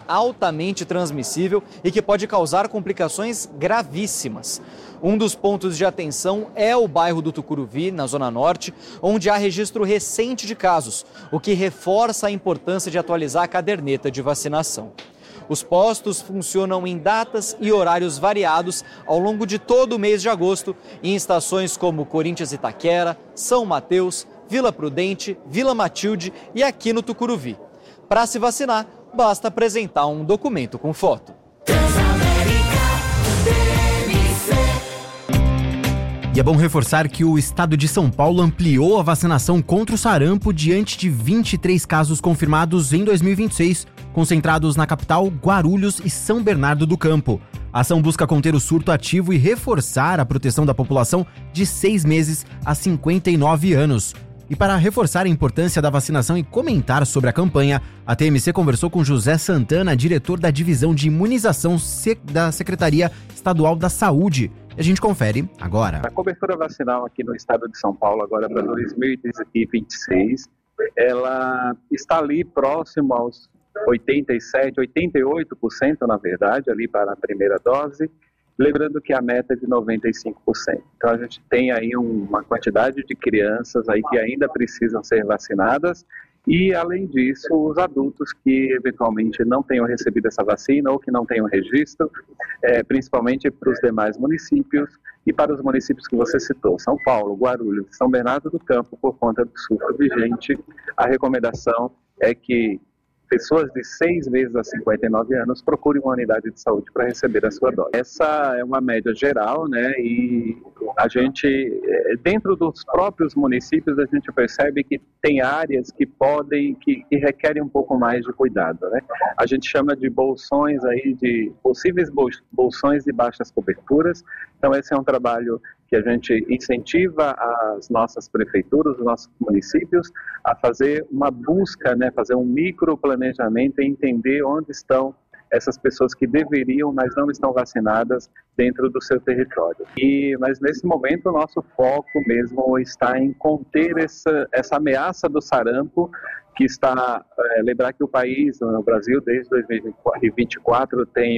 altamente transmissível e que pode causar complicações gravíssimas. Um dos pontos de atenção é o bairro do Tucuruvi, na Zona Norte, onde há registro recente de casos, o que reforça a importância de atualizar a caderneta de vacinação. Os postos funcionam em datas e horários variados ao longo de todo o mês de agosto, em estações como Corinthians Itaquera, São Mateus, Vila Prudente, Vila Matilde e aqui no Tucuruvi. Para se vacinar, basta apresentar um documento com foto. E é bom reforçar que o estado de São Paulo ampliou a vacinação contra o sarampo diante de 23 casos confirmados em 2026, concentrados na capital, Guarulhos e São Bernardo do Campo. A ação busca conter o surto ativo e reforçar a proteção da população de 6 meses a 59 anos. E para reforçar a importância da vacinação e comentar sobre a campanha, a TMC conversou com José Santana, diretor da Divisão de Imunização da Secretaria Estadual da Saúde. A gente confere agora. A cobertura vacinal aqui no estado de São Paulo, agora para 2026, ela está ali próximo aos 87%, 88% na verdade, ali para a primeira dose, lembrando que a meta é de 95%. Então a gente tem aí uma quantidade de crianças aí que ainda precisam ser vacinadas e, além disso, os adultos que eventualmente não tenham recebido essa vacina ou que não tenham registro, principalmente para os demais municípios e para os municípios que você citou, São Paulo, Guarulhos, São Bernardo do Campo, por conta do surto vigente. A recomendação é que pessoas de 6 meses a 59 anos procurem uma unidade de saúde para receber a sua dose. Essa é uma média geral, né? E a gente, dentro dos próprios municípios, a gente percebe que tem áreas que requerem um pouco mais de cuidado, né? A gente chama de bolsões aí, de possíveis bolsões de baixas coberturas. Então esse é um trabalho que a gente incentiva as nossas prefeituras, os nossos municípios a fazer uma busca, né, fazer um microplanejamento e entender onde estão essas pessoas que deveriam, mas não estão vacinadas dentro do seu território. Mas nesse momento o nosso foco mesmo está em conter essa ameaça do sarampo, que está, lembrar que o país, no Brasil, desde 2024, tem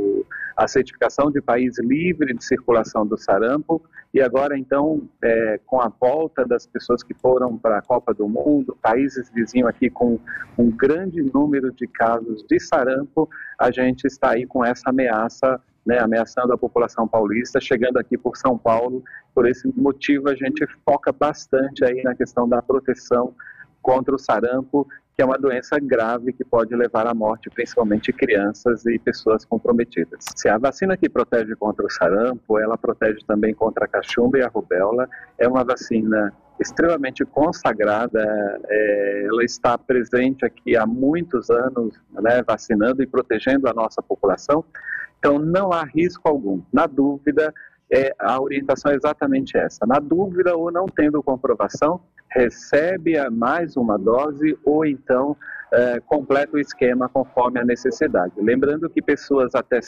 a certificação de país livre de circulação do sarampo, e agora, então, com a volta das pessoas que foram para a Copa do Mundo, países vizinhos aqui com um grande número de casos de sarampo, a gente está aí com essa ameaça, né, ameaçando a população paulista, chegando aqui por São Paulo. Por esse motivo, a gente foca bastante aí na questão da proteção contra o sarampo, que é uma doença grave que pode levar à morte, principalmente crianças e pessoas comprometidas. Se a vacina que protege contra o sarampo, ela protege também contra a cachumba e a rubéola, é uma vacina extremamente consagrada, ela está presente aqui há muitos anos, né, vacinando e protegendo a nossa população, então não há risco algum. Na dúvida, a orientação é exatamente essa. Na dúvida ou não tendo comprovação, recebe mais uma dose ou então completa o esquema conforme a necessidade. Lembrando que pessoas até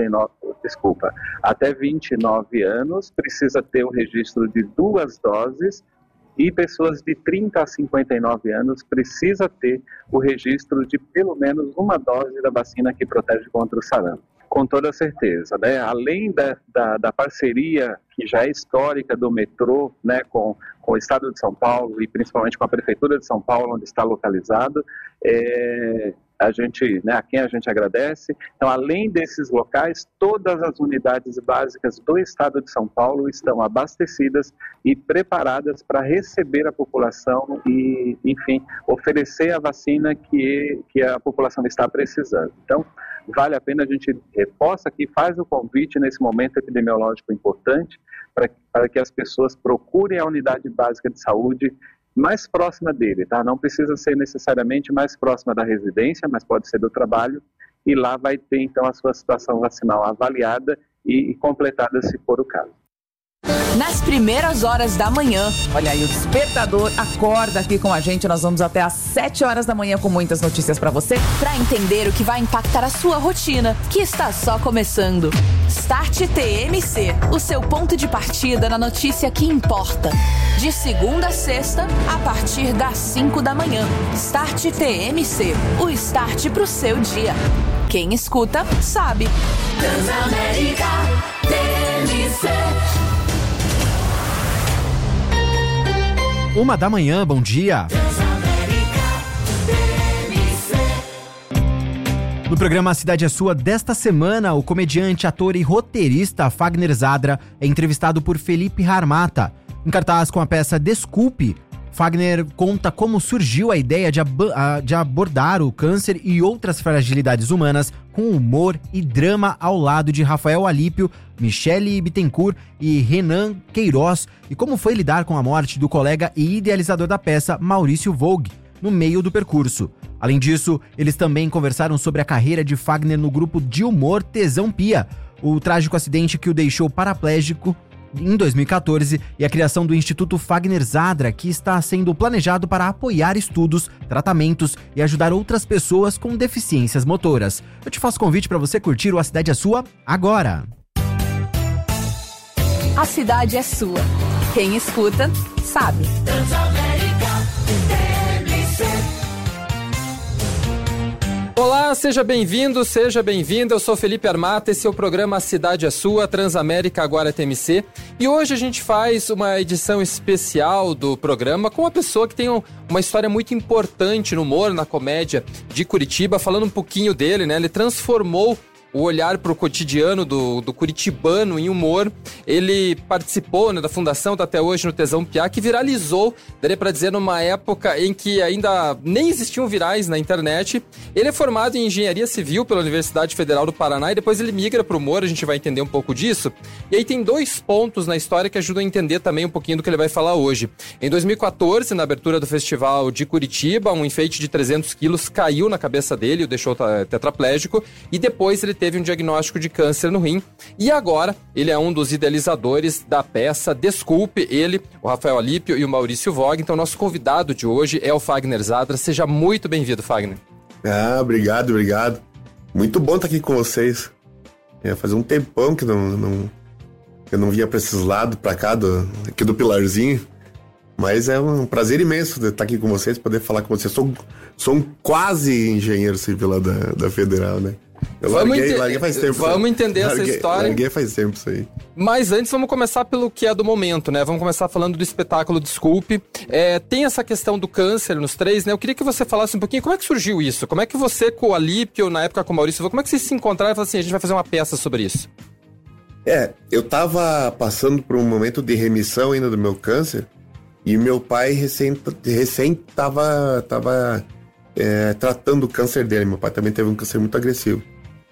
29 anos precisa ter o registro de 2 doses e pessoas de 30 a 59 anos precisa ter o registro de pelo menos uma dose da vacina que protege contra o sarampo. Com toda certeza, né? Além da parceria que já é histórica do metrô, né, com o Estado de São Paulo e principalmente com a Prefeitura de São Paulo, onde está localizado, a gente, né, a quem a gente agradece. Então, além desses locais, todas as unidades básicas do Estado de São Paulo estão abastecidas e preparadas para receber a população e, enfim, oferecer a vacina que a população está precisando. Então, vale a pena, a gente reforça aqui, faz o convite nesse momento epidemiológico importante para que as pessoas procurem a unidade básica de saúde mais próxima dele, tá? Não precisa ser necessariamente mais próxima da residência, mas pode ser do trabalho, e lá vai ter então a sua situação vacinal avaliada e completada se for o caso. Nas primeiras horas da manhã, olha aí, o Despertador acorda aqui com a gente. Nós vamos até às 7 horas da manhã com muitas notícias pra você, pra entender o que vai impactar a sua rotina, que está só começando. Start TMC, o seu ponto de partida na notícia que importa. De segunda a sexta, a partir das 5 da manhã. Start TMC, o start pro seu dia. Quem escuta, sabe. Transamérica TMC. 1h, bom dia. No programa A Cidade é Sua desta semana, o comediante, ator e roteirista Fagner Zadra é entrevistado por Felipe Harmata. Em cartaz com a peça Desculpe, Fagner conta como surgiu a ideia de abordar o câncer e outras fragilidades humanas com humor e drama ao lado de Rafael Alípio, Michele Bittencourt e Renan Queiroz, e como foi lidar com a morte do colega e idealizador da peça, Maurício Vogue, no meio do percurso. Além disso, eles também conversaram sobre a carreira de Fagner no grupo de humor Tesão Pia, o trágico acidente que o deixou paraplégico em 2014 e a criação do Instituto Fagner Zadra, que está sendo planejado para apoiar estudos, tratamentos e ajudar outras pessoas com deficiências motoras. Eu te faço convite para você curtir o A Cidade é Sua agora. A cidade é sua. Quem escuta, sabe. Olá, seja bem-vindo, seja bem-vinda. Eu sou Felipe Harmata, esse é o programa A Cidade é Sua, Transamérica Agora TMC. E hoje a gente faz uma edição especial do programa com uma pessoa que tem uma história muito importante no humor, na comédia de Curitiba. Falando um pouquinho dele, né? Ele transformou o olhar para o cotidiano do curitibano em humor. Ele participou, né, da fundação, tá até hoje no Tesão Pia, que viralizou, daria para dizer, numa época em que ainda nem existiam virais na internet. Ele é formado em Engenharia Civil pela Universidade Federal do Paraná e depois ele migra para o humor, a gente vai entender um pouco disso. E aí tem 2 pontos na história que ajudam a entender também um pouquinho do que ele vai falar hoje. Em 2014, na abertura do Festival de Curitiba, um enfeite de 300 quilos caiu na cabeça dele, o deixou tetraplégico, e depois ele teve um diagnóstico de câncer no rim, e agora ele é um dos idealizadores da peça Desculpe, ele, o Rafael Alípio e o Maurício Vogue. Então nosso convidado de hoje é o Fagner Zadra. Seja muito bem-vindo, Fagner. Obrigado. Muito bom estar aqui com vocês. Fazia um tempão que eu não vinha para esses lados, para cá, aqui do Pilarzinho. Mas é um prazer imenso estar aqui com vocês, poder falar com vocês. Sou um quase engenheiro civil lá da Federal, né? Eu larguei faz tempo. Vamos entender essa história. Larguei faz tempo isso aí. Mas antes vamos começar pelo que é do momento, né? Vamos começar falando do espetáculo Desculpe. Tem essa questão do câncer nos 3, né? Eu queria que você falasse um pouquinho como é que surgiu isso. Como é que você, com o Alípio, na época com o Maurício, como é que vocês se encontraram e falaram assim, a gente vai fazer uma peça sobre isso? Eu tava passando por um momento de remissão ainda do meu câncer e meu pai recém tava tratando o câncer dele. Meu pai também teve um câncer muito agressivo.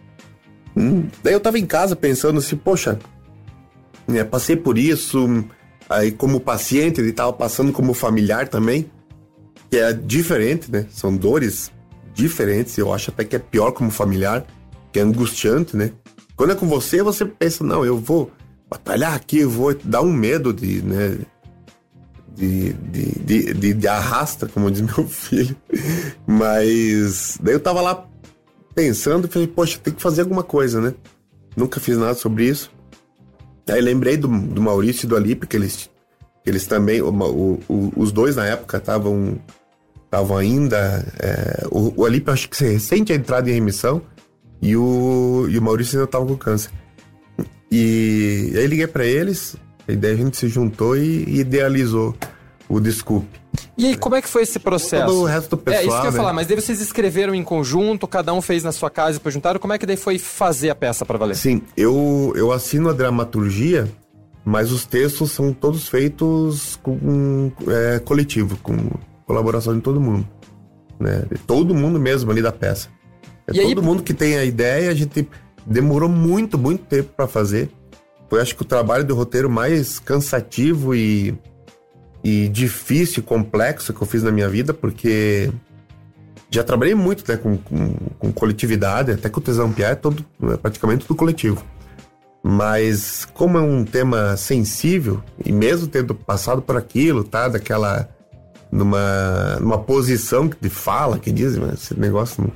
Daí eu tava em casa pensando assim, poxa, passei por isso, aí como paciente, ele tava passando como familiar também, que é diferente, né? São dores diferentes, eu acho até que é pior como familiar, que é angustiante, né? Quando é com você pensa, não, eu vou batalhar aqui, eu vou dar um medo de arrasta, como diz meu filho. Mas daí eu tava lá pensando e falei, poxa, tem que fazer alguma coisa, né? Nunca fiz nada sobre isso. Aí lembrei do Maurício e do Alípio, que eles também, os dois na época estavam ainda, o Alípio acho que recém tinha entrado em remissão e o Maurício ainda estava com câncer. E aí liguei para eles, e daí a gente se juntou e idealizou o Desculpe. E aí, como é que foi esse processo? Todo o resto do pessoal, isso que eu ia né? falar, mas daí vocês escreveram em conjunto, cada um fez na sua casa e depois juntaram, como é que daí foi fazer a peça para valer? Sim, eu assino a dramaturgia, mas os textos são todos feitos com coletivo, com colaboração de todo mundo, né? Todo mundo mesmo ali da peça. Todo mundo que tem a ideia, a gente demorou muito tempo para fazer. Foi, acho que, o trabalho do roteiro mais cansativo e difícil, complexo que eu fiz na minha vida, porque já trabalhei muito, né, com coletividade, até com o Tesão Pia é praticamente tudo coletivo. Mas como é um tema sensível, e mesmo tendo passado por aquilo, tá, numa posição de fala, que dizem, mas esse negócio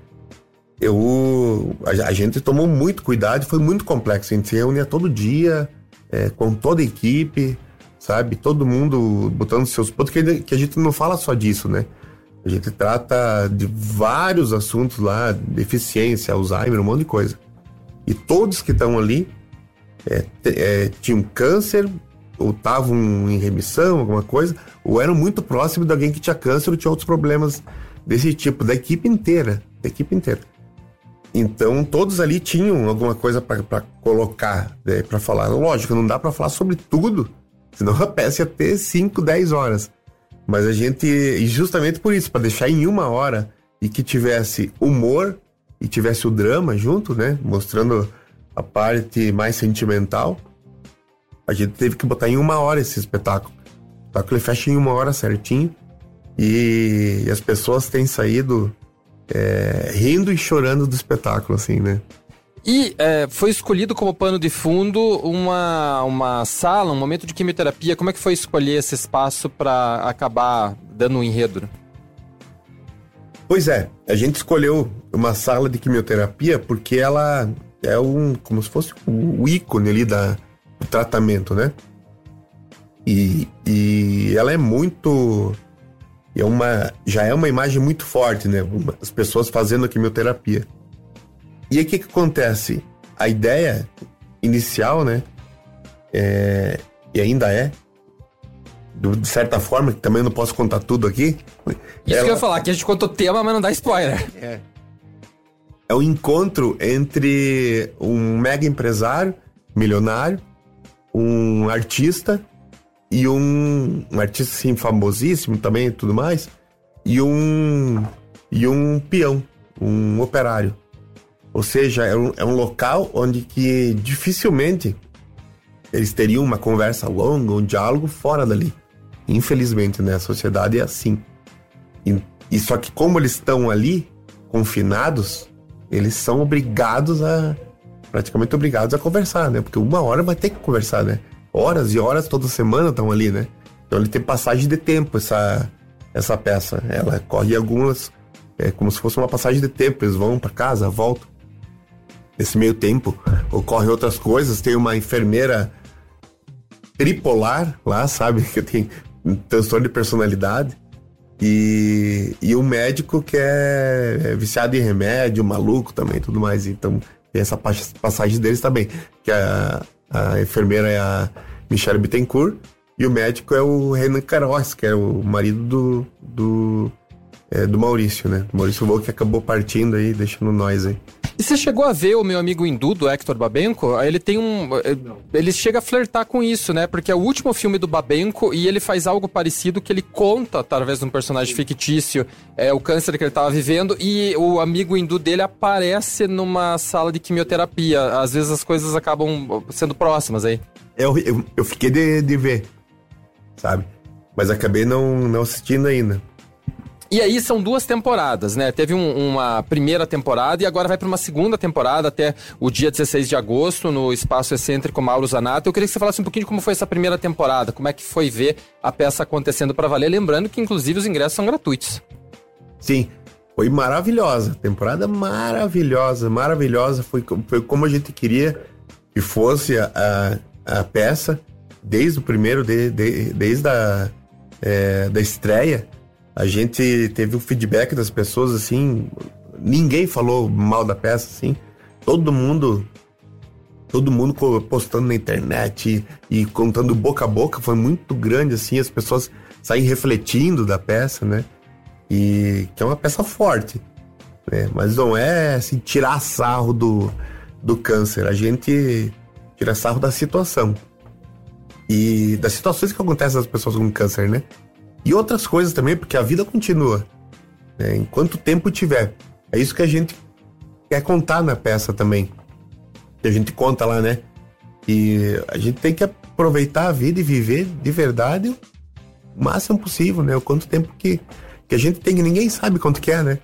a gente tomou muito cuidado e foi muito complexo. A gente se reunia todo dia, com toda a equipe, sabe? Todo mundo botando seus pontos, que a gente não fala só disso, né? A gente trata de vários assuntos lá, deficiência, Alzheimer, um monte de coisa. E todos que estão ali tinham câncer, ou estavam em remissão, alguma coisa, ou eram muito próximos de alguém que tinha câncer ou tinha outros problemas desse tipo, da equipe inteira. Então, todos ali tinham alguma coisa para colocar, para falar. Lógico, não dá para falar sobre tudo, senão a peça ia ter 5, 10 horas. Mas a gente, e justamente por isso, para deixar em 1 hora e que tivesse humor e tivesse o drama junto, né? Mostrando a parte mais sentimental, a gente teve que botar em 1 hora esse espetáculo. O espetáculo ele fecha em 1 hora certinho e as pessoas têm saído rindo e chorando do espetáculo, assim, né? E foi escolhido como pano de fundo uma sala, um momento de quimioterapia. Como é que foi escolher esse espaço para acabar dando um enredo? Pois é, a gente escolheu uma sala de quimioterapia porque ela é como se fosse o ícone ali do tratamento, né? E ela é muito... já é uma imagem muito forte, né? As pessoas fazendo a quimioterapia. E aí o que acontece? A ideia inicial, né? E ainda de certa forma, que também não posso contar tudo aqui. Isso que eu ia falar, que a gente conta o tema, mas não dá spoiler. É o encontro entre um mega empresário, milionário, um artista e um artista assim, famosíssimo também e tudo mais, e um peão, um operário. Ou seja, é um local onde que dificilmente eles teriam uma conversa longa, um diálogo fora dali. Infelizmente, né? A sociedade é assim. E só que como eles estão ali, confinados, eles são praticamente obrigados a conversar, né? Porque 1 hora vai ter que conversar, né? Horas e horas toda semana estão ali, né? Então ele tem passagem de tempo, essa peça. Ela corre algumas... como se fosse uma passagem de tempo. Eles vão para casa, voltam. Nesse meio tempo, ocorrem outras coisas. Tem uma enfermeira tripolar lá, sabe? Que tem um transtorno de personalidade. E um médico que é viciado em remédio, maluco também, tudo mais. Então, tem essa passagem deles também. Que a enfermeira é a Michelle Bittencourt e o médico é o Renan Caros, que é o marido do Maurício, né? Do Maurício Volk, que acabou partindo aí, deixando nós aí. E você chegou a ver o meu amigo hindu, do Hector Babenco? Ele tem ele chega a flertar com isso, né? Porque é o último filme do Babenco e ele faz algo parecido que ele conta, através de um personagem fictício, o câncer que ele estava vivendo, e o amigo hindu dele aparece numa sala de quimioterapia. Às vezes as coisas acabam sendo próximas aí. Eu fiquei de ver, sabe? Mas acabei não assistindo ainda. E aí são 2 temporadas, né? Teve uma primeira temporada e agora vai para uma segunda temporada até o dia 16 de agosto no Espaço Excêntrico Mauro Zanato. Eu queria que você falasse um pouquinho de como foi essa primeira temporada, como é que foi ver a peça acontecendo para valer, lembrando que inclusive os ingressos são gratuitos. Sim, foi maravilhosa, temporada maravilhosa. Foi como a gente queria que fosse a peça, desde o primeiro, desde a da estreia. A gente teve o feedback das pessoas, assim, ninguém falou mal da peça, assim, todo mundo postando na internet e contando boca a boca, foi muito grande, assim, as pessoas saem refletindo da peça, né, e que é uma peça forte, né, mas não é, assim, tirar sarro do câncer, a gente tira sarro da situação e das situações que acontecem das pessoas com câncer, né. E outras coisas também, porque a vida continua, né? Enquanto tempo tiver. É isso que a gente quer contar na peça também. Que a gente conta lá, né? E a gente tem que aproveitar a vida e viver de verdade o máximo possível, né? O quanto tempo que a gente tem, que ninguém sabe quanto que é, né?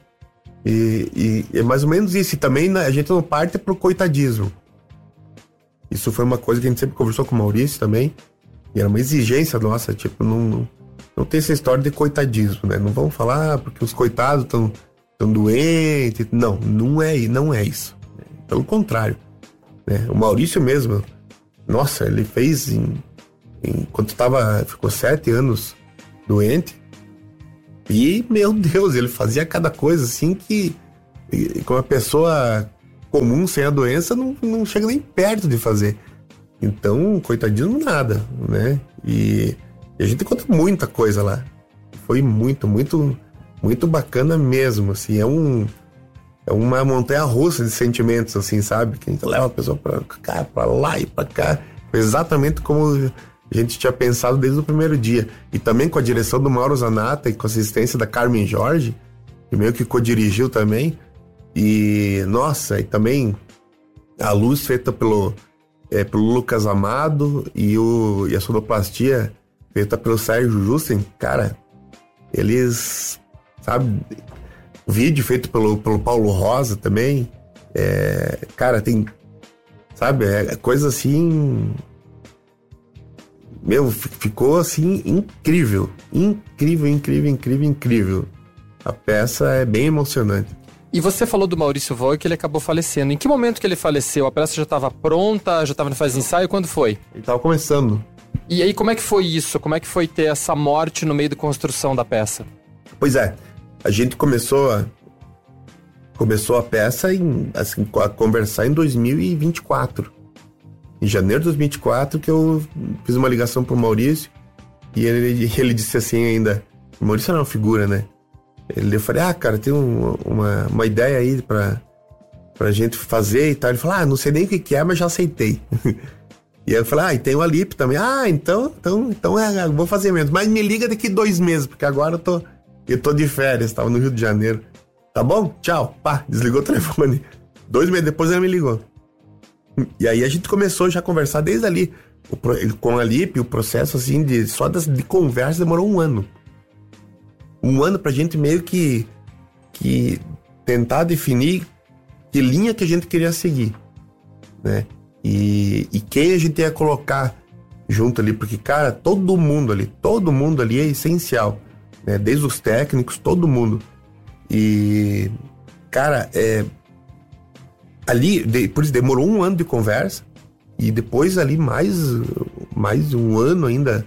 E é mais ou menos isso. E também a gente não parte pro coitadismo. Isso foi uma coisa que a gente sempre conversou com o Maurício também. E era uma exigência nossa, tipo, não tem essa história de coitadismo, né? Não vamos falar porque os coitados estão doentes. Não é isso. Pelo contrário, né? O Maurício mesmo, nossa, ele fez enquanto ficou 7 anos doente, E, meu Deus, ele fazia cada coisa assim que com uma pessoa comum, sem a doença, não chega nem perto de fazer. Então, coitadinho, nada, né? E a gente encontra muita coisa lá. Foi muito, muito, muito bacana mesmo, assim. É uma montanha-russa de sentimentos, assim, sabe? Que a gente leva a pessoa pra cá, pra lá e pra cá. Foi exatamente como a gente tinha pensado desde o primeiro dia. E também com a direção do Mauro Zanata e com a assistência da Carmen Jorge, que meio que co-dirigiu também. E, nossa, e também a luz feita pelo Lucas Amado e a sonoplastia feita pelo Sérgio Justen. Cara, eles, sabe, o vídeo feito pelo Paulo Rosa também, cara, tem, sabe, coisa assim, meu, ficou assim incrível. A peça é bem emocionante. E você falou do Maurício Voig, que ele acabou falecendo. Em que momento que ele faleceu? A peça já estava pronta, já estava na fase de ensaio? Quando foi? Ele estava começando. E aí, como é que foi isso? Como é que foi ter essa morte no meio da construção da peça? Pois é, a gente começou a peça a conversar em 2024. Em janeiro de 2024 que eu fiz uma ligação pro Maurício e ele disse assim ainda, o Maurício era uma figura, né? Eu falei, cara, tem uma ideia aí pra gente fazer e tal. Ele falou, não sei nem o que é, mas já aceitei. E aí eu falei, e tem o Alípio também. Então vou fazer mesmo. Mas me liga daqui 2 meses, porque agora eu tô de férias, tava no Rio de Janeiro. Tá bom? Tchau. Pá, desligou o telefone. 2 meses depois ele me ligou. E aí a gente começou já a conversar desde ali. Com o Alípio, o processo assim de conversa demorou 1 ano. 1 ano pra gente meio que tentar definir que linha que a gente queria seguir, né? E quem a gente ia colocar junto ali, porque, cara, todo mundo ali é essencial, né? Desde os técnicos, todo mundo. E, cara, ali, depois demorou 1 ano de conversa, e depois ali mais 1 ano ainda,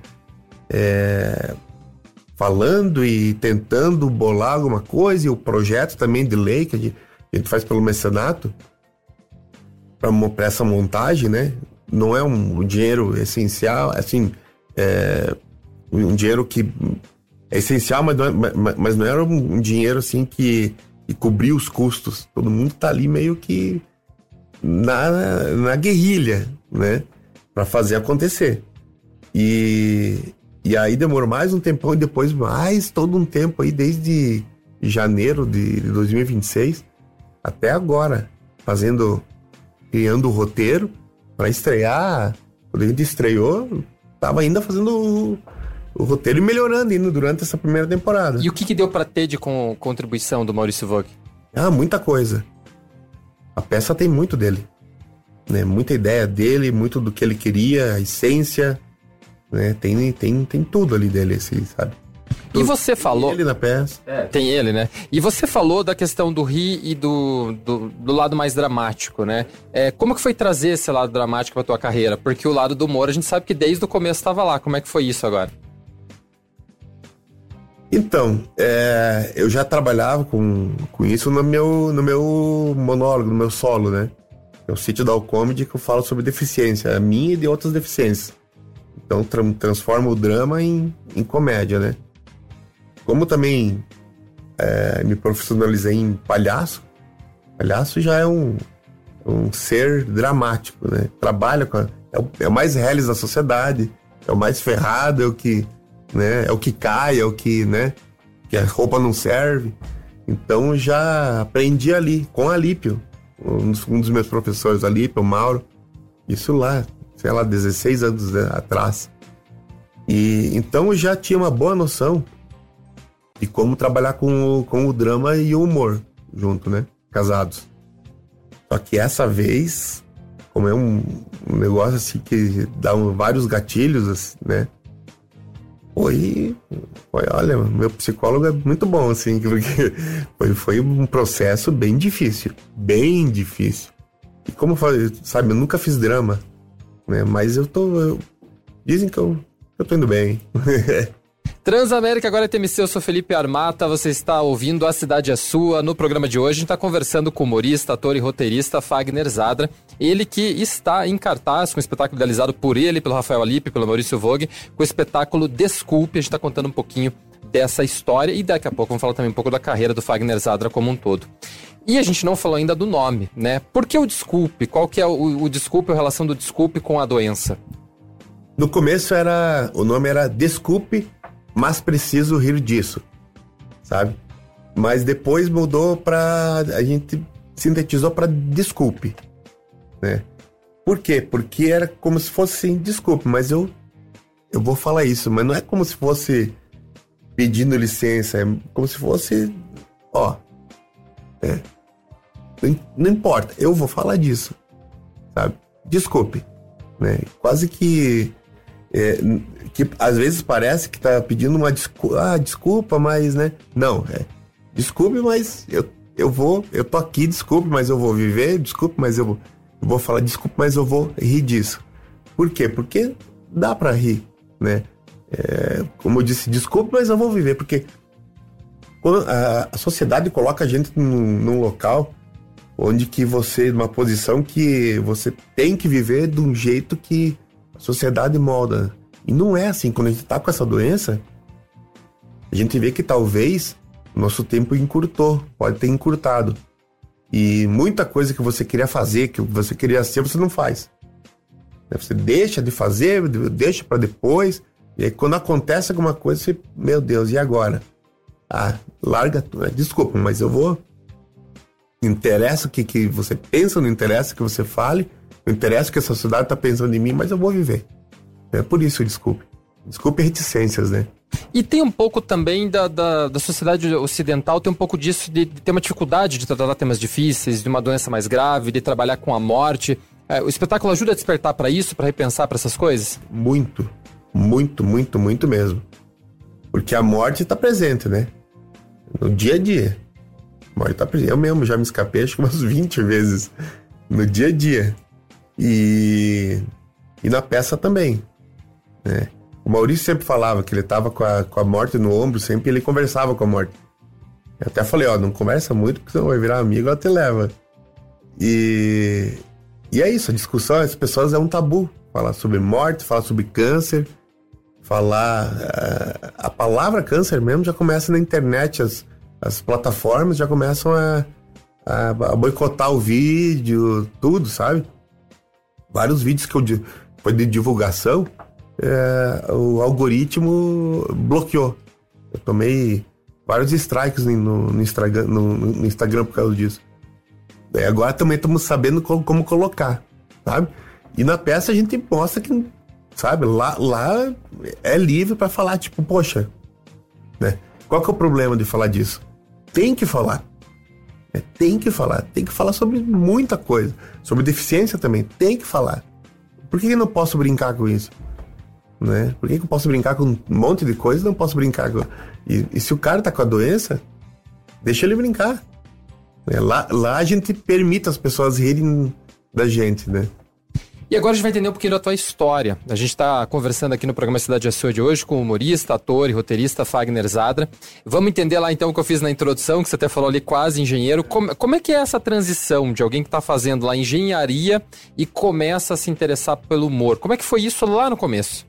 falando e tentando bolar alguma coisa, e o projeto também de lei que a gente faz pelo mecenato para essa montagem, né? Não é um dinheiro essencial, assim, um dinheiro que é essencial, mas não era um dinheiro assim que cobria os custos. Todo mundo tá ali meio que na guerrilha, né? Para fazer acontecer. E aí demorou mais um tempão e depois mais todo um tempo aí, desde janeiro de 2026 até agora, criando o roteiro para estrear. Quando a gente estreou, tava ainda fazendo o roteiro e melhorando ainda durante essa primeira temporada. E o que deu para ter de contribuição do Maurício Voig? Muita coisa. A peça tem muito dele, né? Muita ideia dele, muito do que ele queria, a essência, né? Tem tudo ali dele, assim, sabe? E você falou... Tem ele na peça. Tem ele, né? E você falou da questão do rir e do lado mais dramático, né? Como que foi trazer esse lado dramático pra tua carreira? Porque o lado do humor, a gente sabe que desde o começo estava lá. Como é que foi isso agora? Então, eu já trabalhava com isso no meu monólogo, no meu solo, né? É o Sítio da Alcômede, que eu falo sobre deficiência, a minha e de outras deficiências. Então, transforma o drama em comédia, né? Como também me profissionalizei em palhaço já é um ser dramático, né? Trabalha é o mais reles da sociedade, é o mais ferrado, é o que, né? É o que cai, é o que, né? Que a roupa não serve. Então já aprendi ali, com a Alípio, um dos meus professores, Alípio, o Mauro, isso lá, sei lá, 16 anos atrás. E então eu já tinha uma boa noção de como trabalhar com o drama e o humor junto, né? Casados. Só que essa vez, como é um negócio assim que dá vários gatilhos, assim, né? Olha, meu psicólogo é muito bom, assim, porque foi um processo bem difícil. Bem difícil. E como eu falei, sabe, eu nunca fiz drama, né? Mas dizem que eu tô indo bem. Transamérica, agora é TMC, eu sou Felipe Armata, você está ouvindo A Cidade é Sua. No programa de hoje a gente está conversando com o humorista, ator e roteirista Fagner Zadra, ele que está em cartaz com o espetáculo idealizado por ele, pelo Rafael Alipe, pelo Maurício Vogue, com o espetáculo Desculpe. A gente está contando um pouquinho dessa história e daqui a pouco vamos falar também um pouco da carreira do Fagner Zadra como um todo. E a gente não falou ainda do nome, né? Por que o Desculpe? Qual que é o Desculpe, a relação do Desculpe com a doença? No começo o nome era Desculpe, mas preciso rir disso, sabe? Mas depois mudou a gente sintetizou para Desculpe, né? Por quê? Porque era como se fosse assim, desculpe, mas eu vou falar isso, mas não é como se fosse pedindo licença, é como se fosse, não importa, eu vou falar disso, sabe? Desculpe, né? Quase que às vezes parece que tá pedindo uma desculpa, mas, né? Não, desculpe, mas eu tô aqui, desculpe, mas eu vou viver, desculpe, mas eu vou falar, desculpe, mas eu vou rir disso. Por quê? Porque dá pra rir, né? Como eu disse, desculpe, mas eu vou viver, porque quando a sociedade coloca a gente num local onde que você, numa posição que você tem que viver de um jeito que a sociedade molda. E não é assim. Quando a gente tá com essa doença, a gente vê que talvez nosso tempo encurtou, pode ter encurtado. E muita coisa que você queria fazer, que você queria ser, você não faz. Você deixa de fazer, deixa para depois, e aí quando acontece alguma coisa, você, meu Deus, e agora? Larga tudo. Desculpa, mas eu vou... Não interessa o que você pensa, não interessa o que você fale, não interessa o que a sociedade tá pensando em mim, mas eu vou viver. É por isso, desculpe. Desculpe reticências, né? E tem um pouco também da sociedade ocidental, tem um pouco disso de ter uma dificuldade de tratar temas difíceis, de uma doença mais grave, de trabalhar com a morte. O espetáculo ajuda a despertar para isso, para repensar para essas coisas? Muito, muito, muito, muito mesmo. Porque a morte está presente, né? No dia a dia. A morte está presente. Eu mesmo já me escapei acho que umas 20 vezes no dia a dia. E na peça também, né? O Maurício sempre falava que ele estava com a morte no ombro, sempre ele conversava com a morte. Eu até falei, não conversa muito, porque senão vai virar amigo, ela te leva. E é isso, a discussão, as pessoas é um tabu. Falar sobre morte, falar sobre câncer, falar... A palavra câncer mesmo já começa na internet, as plataformas já começam a boicotar o vídeo, tudo, sabe? Vários vídeos que foi de divulgação, o algoritmo bloqueou. Eu tomei vários strikes no Instagram por causa disso. Daí agora também estamos sabendo como colocar, sabe? E na peça a gente mostra que, sabe, lá é livre para falar, tipo, poxa, né? Qual que é o problema de falar disso? Tem que falar. Tem que falar sobre muita coisa. Sobre deficiência também, tem que falar. Por que eu não posso brincar com isso? Né? Por que eu posso brincar com um monte de coisa e não posso brincar com... E se o cara tá com a doença, deixa ele brincar. Lá a gente permite as pessoas rirem da gente, né? E agora a gente vai entender um pouquinho da tua história. A gente está conversando aqui no programa Cidade é Sua de hoje com o humorista, ator e roteirista Fagner Zadra. Vamos entender lá então o que eu fiz na introdução, que você até falou ali, quase engenheiro. Como é que é essa transição de alguém que está fazendo lá engenharia e começa a se interessar pelo humor? Como é que foi isso lá no começo?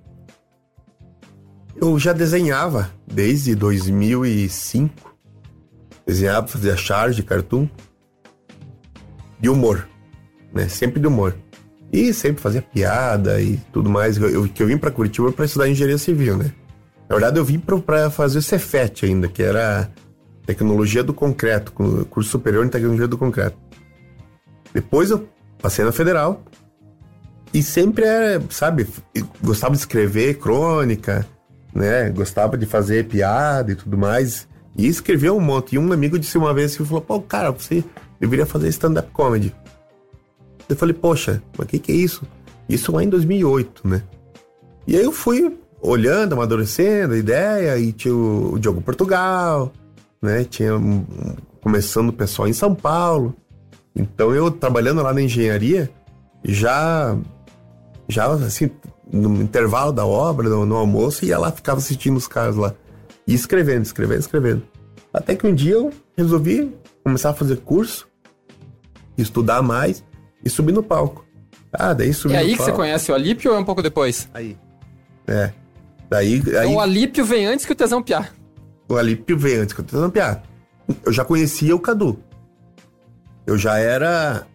Eu já desenhava desde 2005. Desenhava, fazia charge de cartoon. De humor, né? Sempre de humor. E sempre fazia piada e tudo mais. Eu vim para Curitiba para estudar engenharia civil, né? Na verdade, eu vim para fazer o Cefet ainda, que era tecnologia do concreto, curso superior em tecnologia do concreto. Depois eu passei na Federal e sempre, sabe, gostava de escrever crônica, né? Gostava de fazer piada e tudo mais. E escrevia um monte. E um amigo disse uma vez que falou, pô, cara, você deveria fazer stand-up comedy. Eu falei, poxa, mas o que é isso? Isso lá em 2008, né? E aí eu fui olhando, amadurecendo a ideia, e tinha o Diogo Portugal, né? Tinha começando o pessoal em São Paulo. Então eu, trabalhando lá na engenharia, já assim, no intervalo da obra, no almoço, ia lá, ficava assistindo os caras lá. E escrevendo. Até que um dia eu resolvi começar a fazer curso, estudar mais e subir no palco. Daí subi no palco. É aí que você conhece o Alípio ou é um pouco depois? Aí. Daí... Então o Alípio vem antes que o Tesão Piá. O Alípio veio antes que o Tesão Piá. Eu já conhecia o Cadu. Eu já era...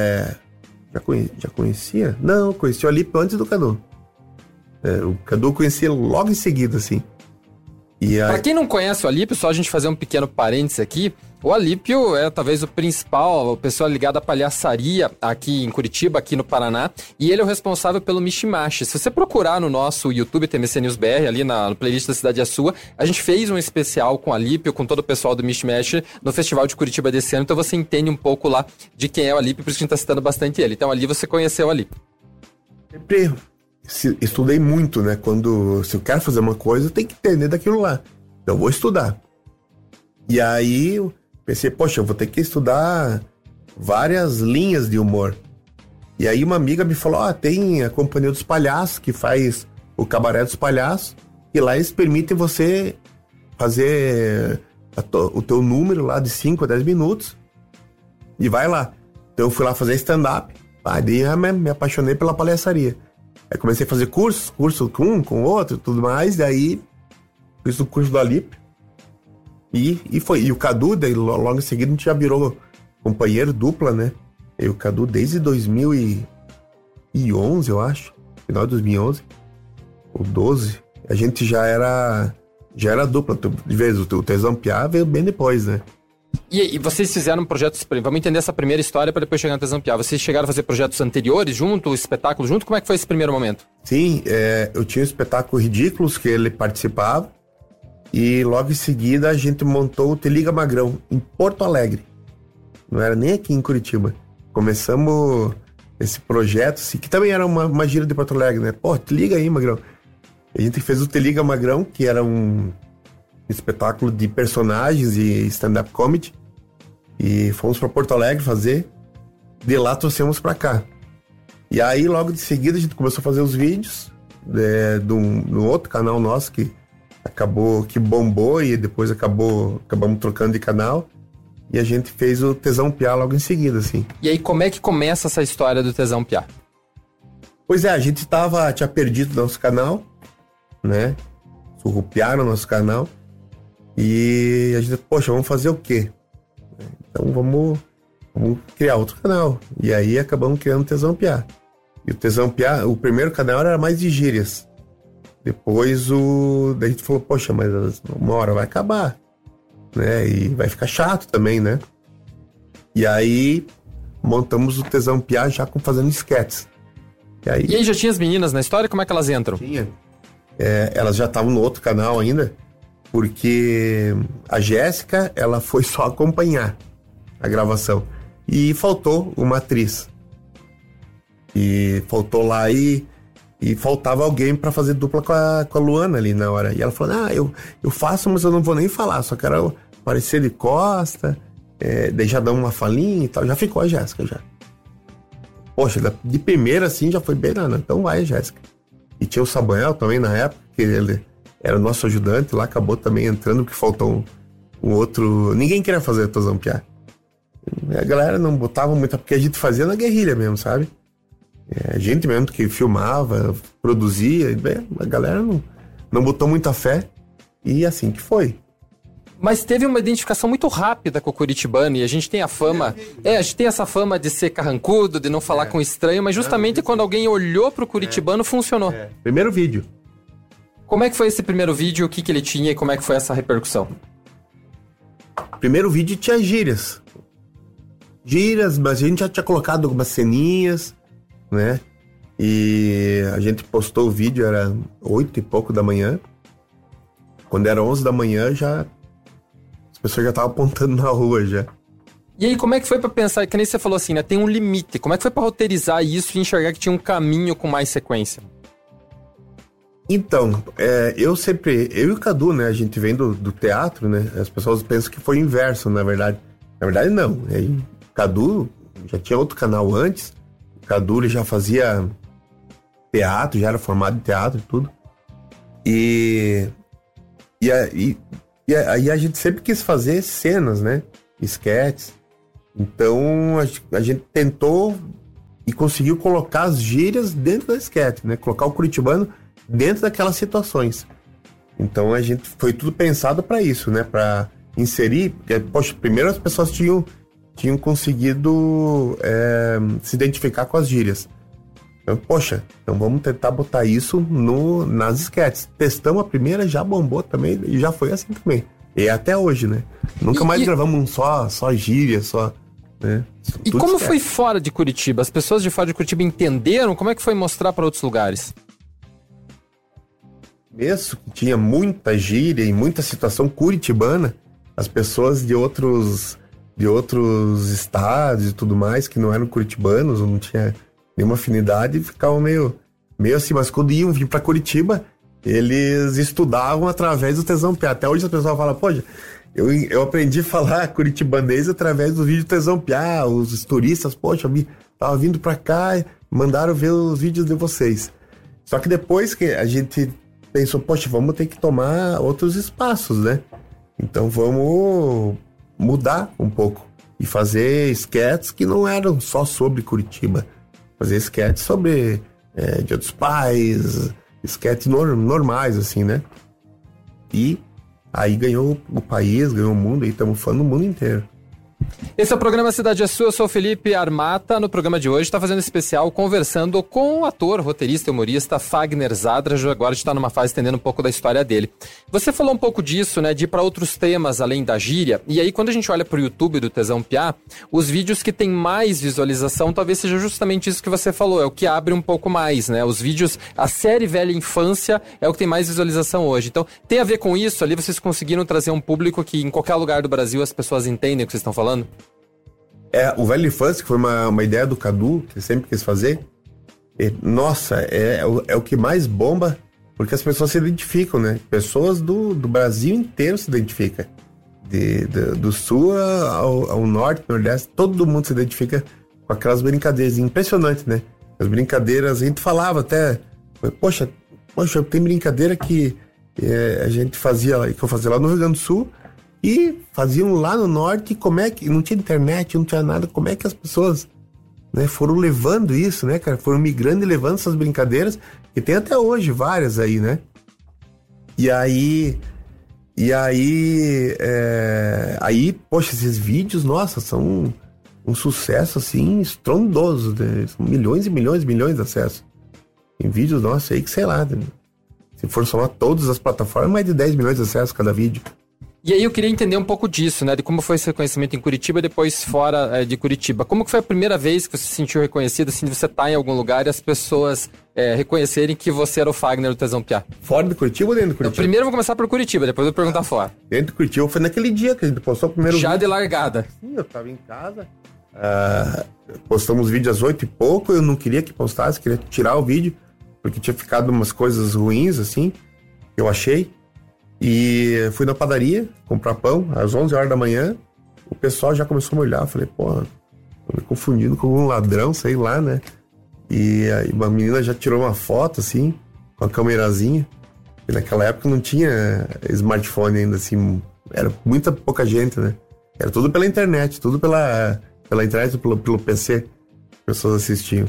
Já conhecia? Não, eu conheci o Alípio antes do Cadu. O Cadu eu conhecia logo em seguida, assim. Pra quem não conhece o Alípio, só a gente fazer um pequeno parênteses aqui, o Alípio é talvez o principal, a pessoa ligada à palhaçaria aqui em Curitiba, aqui no Paraná, e ele é o responsável pelo Mishimash. Se você procurar no nosso YouTube, TMC News BR, ali no playlist da Cidade é Sua, a gente fez um especial com o Alípio, com todo o pessoal do Mishimash, no Festival de Curitiba desse ano, então você entende um pouco lá de quem é o Alípio, por isso que a gente tá citando bastante ele. Então ali você conheceu o Alípio. Sempre estudei muito, né? Se eu quero fazer uma coisa, eu tenho que entender daquilo lá. Então eu vou estudar. E aí eu pensei, poxa, eu vou ter que estudar várias linhas de humor. E aí uma amiga me falou, tem a Companhia dos Palhaços, que faz o Cabaré dos Palhaços, e lá eles permitem você fazer o teu número lá de 5 a 10 minutos, e vai lá. Então eu fui lá fazer stand-up, daí me apaixonei pela palhaçaria. Aí comecei a fazer curso com um, com outro, tudo mais, daí fiz o curso do Alípio, e foi. E o Cadu, daí logo em seguida a gente já virou companheiro dupla, né? E o Cadu desde 2011, eu acho, final de 2011, ou 12, a gente já era dupla, de vez o Tesão Piá veio bem depois, né? E vocês fizeram projetos, vamos entender essa primeira história para depois chegar no Tesão Piá. Vocês chegaram a fazer projetos anteriores junto, espetáculo junto? Como é que foi esse primeiro momento? Sim, eu tinha um espetáculo Ridículos que ele participava, e logo em seguida a gente montou o Te Liga Magrão, em Porto Alegre. Não era nem aqui em Curitiba. Começamos esse projeto, assim, que também era uma gira de Porto Alegre, né? Te liga aí, Magrão. A gente fez o Te Liga Magrão, que era um espetáculo de personagens e stand-up comedy, e fomos para Porto Alegre fazer. De lá trouxemos para cá. E aí logo de seguida a gente começou a fazer os vídeos no outro canal nosso que bombou, e depois acabamos trocando de canal, e a gente fez o Tesão Piá logo em seguida, assim. E aí como é que começa essa história do Tesão Piá? Pois a gente tinha perdido o nosso canal, né? Surrupiaram o nosso canal. E a gente, vamos fazer o quê? Então vamos criar outro canal. E aí acabamos criando o Tesão Piá. E o Tesão Piá, o primeiro canal era mais de gírias. Depois daí a gente falou, mas uma hora vai acabar, né? E vai ficar chato também, né? E aí montamos o Tesão Piá já fazendo esquetes. E aí já tinha as meninas na história? Como é que elas entram? Tinha. Elas já estavam no outro canal ainda, porque a Jéssica, ela foi só acompanhar a gravação. E faltou uma atriz. E faltou lá e faltava alguém pra fazer dupla com a Luana ali na hora. E ela falou, eu faço, mas eu não vou nem falar, só quero aparecer de costa, daí já dá uma falinha e tal. Já ficou a Jéssica, já. Poxa, de primeira assim já foi bem, então vai, Jéssica. E tinha o Samuel também na época, que ele era o nosso ajudante lá, acabou também entrando, porque faltou um outro... Ninguém queria fazer o Tesão Piá. A galera não botava muito, porque a gente fazia na guerrilha mesmo, sabe? A gente mesmo que filmava, produzia, a galera não botou muita fé, e assim que foi. Mas teve uma identificação muito rápida com o curitibano, e a gente tem a fama... a gente tem essa fama de ser carrancudo, de não falar com estranho, mas justamente quando alguém olhou pro curitibano, funcionou. Primeiro vídeo. Como é que foi esse primeiro vídeo, o que ele tinha e como é que foi essa repercussão? Primeiro vídeo tinha gírias. Mas a gente já tinha colocado algumas ceninhas, né? E a gente postou o vídeo, era 8 e pouco da manhã. Quando era 11 da manhã, as pessoas já estavam apontando na rua já. E aí, como é que foi pra pensar, que nem você falou assim, né? Tem um limite. Como é que foi pra roteirizar isso e enxergar que tinha um caminho com mais sequência? Então, eu e o Cadu, né? A gente vem do teatro, né? As pessoas pensam que foi o inverso, na verdade. Na verdade, não. O Cadu já tinha outro canal antes. O Cadu ele já fazia teatro, já era formado em teatro e tudo. E E aí a gente sempre quis fazer cenas, né? Esquetes. Então a gente tentou e conseguiu colocar as gírias dentro da esquete, né? Colocar o curitibano dentro daquelas situações. Então a gente foi tudo pensado para isso, né? Para inserir, porque, poxa, primeiro as pessoas tinham conseguido se identificar com as gírias. Então, poxa, então vamos tentar botar isso nas esquetes. Testamos a primeira, já bombou também, e já foi assim também. E até hoje, né? Nunca mais gravamos só gíria, só... Né? E como foi fora de Curitiba? As pessoas de fora de Curitiba entenderam? Como é que foi mostrar para outros lugares? Mesmo que tinha muita gíria e muita situação curitibana, as pessoas de outros estados e tudo mais, que não eram curitibanos, ou não tinha nenhuma afinidade, ficavam meio assim, mas quando iam vir para Curitiba, eles estudavam através do Tesão Piá. Até hoje as pessoas falam, poxa, eu aprendi a falar curitibanês através do vídeo Tesão Piá, os turistas, poxa, tava vindo pra cá, mandaram ver os vídeos de vocês. Só que depois que a gente pensou, poxa, vamos ter que tomar outros espaços, né? Então vamos mudar um pouco e fazer sketches que não eram só sobre Curitiba. Fazer sketches sobre Dia dos Pais, sketches normais, assim, né? E aí ganhou o país, ganhou o mundo, e estamos falando no mundo inteiro. Esse é o programa Cidade é Sua, eu sou o Felipe Armata. No programa de hoje está fazendo especial conversando com o ator, roteirista e humorista Fagner Zadra. Agora a gente está numa fase entendendo um pouco da história dele. Você falou um pouco disso, né, de ir para outros temas além da gíria. E aí quando a gente olha para o YouTube do Tesão Piá, os vídeos que tem mais visualização talvez seja justamente isso que você falou, é o que abre um pouco mais, né? Os vídeos, a série Velha Infância é o que tem mais visualização hoje. Então tem a ver com isso, ali vocês conseguiram trazer um público que em qualquer lugar do Brasil as pessoas entendem o que vocês estão falando? O Velha Infância, que foi uma ideia do Cadu, que ele sempre quis fazer. Nossa, é o que mais bomba, porque as pessoas se identificam, né? Pessoas do Brasil inteiro se identificam. Do sul ao norte, nordeste, todo mundo se identifica com aquelas brincadeiras. Impressionante, né? As brincadeiras, a gente falava até, poxa, tem brincadeira que a gente fazia, que eu fazia lá no Rio Grande do Sul, e faziam lá no norte, como é que não tinha internet, não tinha nada, como é que as pessoas, né, foram levando isso, né, cara, foram migrando e levando essas brincadeiras, que tem até hoje várias aí, né, e aí, poxa, esses vídeos, nossa, são um sucesso, assim, estrondoso, né? São milhões e milhões e milhões de acessos, em vídeos, nossa, aí que sei lá, né? Se for somar todas as plataformas, mais de 10 milhões de acessos cada vídeo. E aí eu queria entender um pouco disso, né? De como foi esse reconhecimento em Curitiba e depois fora de Curitiba. Como que foi a primeira vez que você se sentiu reconhecido, assim, de você estar em algum lugar e as pessoas reconhecerem que você era o Fagner do Tesão Piá? Fora de Curitiba ou dentro de Curitiba? Primeiro eu vou começar por Curitiba, depois eu vou perguntar fora. Dentro de Curitiba foi naquele dia que a gente postou o primeiro vídeo. Já vídeo. De largada. Sim, eu tava em casa. Postamos o vídeo às 8 e pouco, eu não queria que postasse, queria tirar o vídeo, porque tinha ficado umas coisas ruins, assim, eu achei. E fui na padaria comprar pão às 11 horas da manhã. O pessoal já começou a me olhar. Eu falei, pô, tô me confundindo com um ladrão, sei lá, né? E aí uma menina já tirou uma foto, assim, com a câmerazinha. E naquela época não tinha smartphone ainda, assim. Era muita pouca gente, né? Era tudo pela internet, tudo pela internet, pelo PC. As pessoas assistiam.